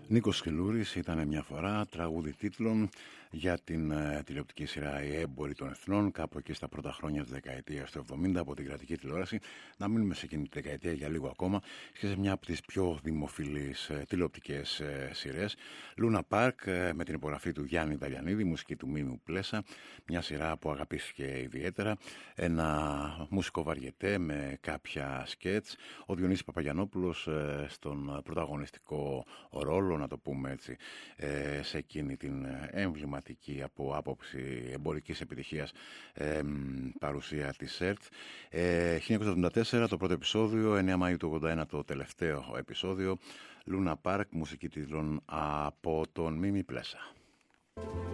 Νίκος Σκυλούρης ήταν μια φορά τραγούδι τίτλων για την τηλεοπτική σειρά «Οι Έμποροι των Εθνών», κάπου εκεί στα πρώτα χρόνια της δεκαετίας του 70 από την κρατική τηλεόραση. Να μείνουμε σε εκείνη τη δεκαετία για λίγο ακόμα και σε μια από τις πιο δημοφιλείς τηλεοπτικές σειρές, Λούνα Πάρκ, με την υπογραφή του Γιάννη Ταλιανίδη, μουσική του Μίμου Πλέσα, μια σειρά που αγαπήθηκε ιδιαίτερα, ένα μουσικό βαριετέ με κάποια σκέτς, ο Διονύσης Παπαγιαννόπουλος στον πρωταγωνιστικό ρόλο, να το πούμε έτσι, σε εκείνη την εμβληματική από άποψη εμπορικής επιτυχίας παρουσία της ΕΡΤ. 1974 το πρώτο επεισόδιο, 9 Μαΐου του 81 το τελευταίο επεισόδιο, Λούνα Πάρκ, μουσική τίτλων από τον Μίμη Πλέσα.